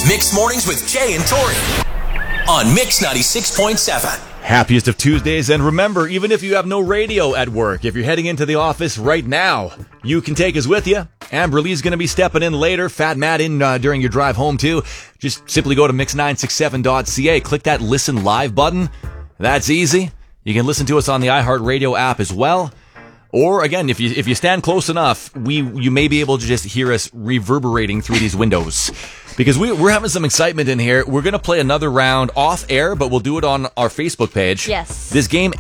Mixed Mornings with Jay and Tori on Mix 96.7. Happiest of Tuesdays, and remember, even if you have no radio at work, if you're heading into the office right now, you can take us with you. Amber Lee's going to be stepping in later, Fat Matt in during your drive home too. Just simply go to mix967.ca, click that listen live button. That's easy. You can listen to us on the iHeartRadio app as well. Or again, if you stand close enough, you may be able to just hear us reverberating through these windows. Because we're having some excitement in here. We're going to play another round off air, but we'll do it on our Facebook page. Yes. This game,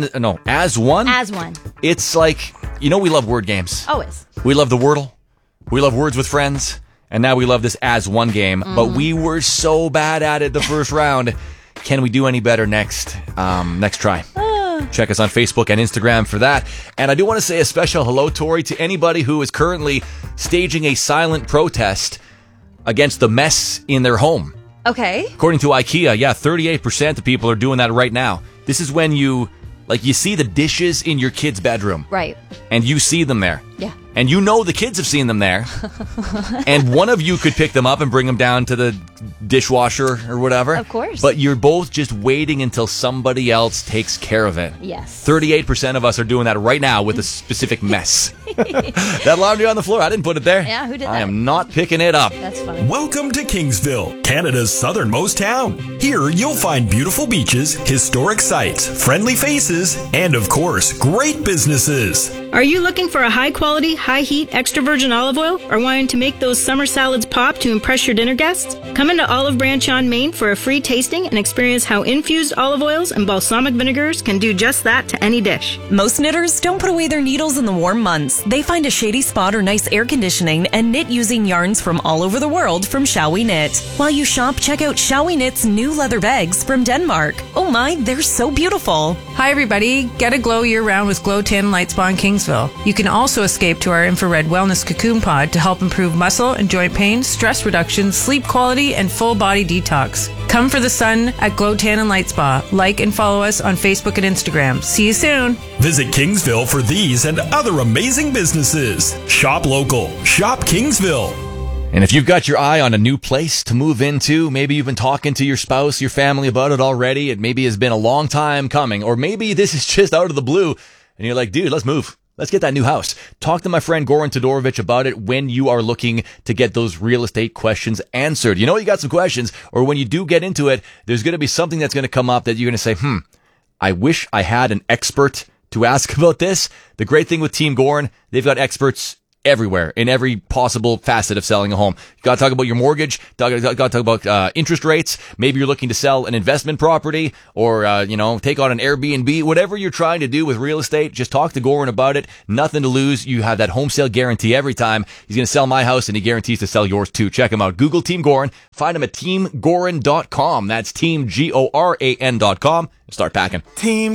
As One. As One. It's like, we love word games. Always. We love the Wordle. We love Words with Friends. And now we love this As One game. Mm-hmm. But we were so bad at it the first round. Can we do any better next try? Check us on Facebook and Instagram for that. And I do want to say a special hello, Tori, to anybody who is currently staging a silent protest against the mess in their home. Okay. According to IKEA, 38% of people are doing that right now. This is when you see the dishes in your kid's bedroom. Right. And you see them there. Yeah. And the kids have seen them there. And one of you could pick them up and bring them down to the dishwasher or whatever. Of course. But you're both just waiting until somebody else takes care of it. Yes. 38% of us are doing that right now with a specific mess. That laundry on the floor, I didn't put it there. Yeah, who did that? I am not picking it up. That's funny. Welcome to Kingsville, Canada's southernmost town. Here you'll find beautiful beaches, historic sites, friendly faces, and of course, great businesses. Are you looking for a high-quality, high-heat, extra virgin olive oil, or wanting to make those summer salads pop to impress your dinner guests? Come into Olive Branch on Main for a free tasting and experience how infused olive oils and balsamic vinegars can do just that to any dish. Most knitters don't put away their needles in the warm months. They find a shady spot or nice air conditioning and knit using yarns from all over the world from Shall We Knit. While you shop, check out Shall We Knit's new leather bags from Denmark. Oh my, they're so beautiful. Hi everybody, get a glow year-round with Glow Tan Light Spa in Kingsville. You can also escape to our infrared wellness cocoon pod to help improve muscle and joint pain, stress reduction, sleep quality, and full body detox. Come for the sun at Glow Tan and Light Spa. Like and follow us on Facebook and Instagram. See you soon. Visit Kingsville for these and other amazing businesses. Shop local. Shop Kingsville. And if you've got your eye on a new place to move into, maybe you've been talking to your spouse, your family about it already, it maybe has been a long time coming, or maybe this is just out of the blue, and you're like, dude, let's move. Let's get that new house. Talk to my friend Goran Todorovic about it when you are looking to get those real estate questions answered. You got some questions, or when you do get into it, there's going to be something that's going to come up that you're going to say, I wish I had an expert to ask about this. The great thing with Team Goran, they've got experts everywhere in every possible facet of selling a home. You got to talk about your mortgage. Got to talk about interest rates. Maybe you're looking to sell an investment property or, take on an Airbnb. Whatever you're trying to do with real estate, just talk to Goran about it. Nothing to lose. You have that home sale guarantee every time. He's going to sell my house and he guarantees to sell yours too. Check him out. Google Team Goran. Find him at teamgoran.com. That's teamgoran.com. Start packing. Team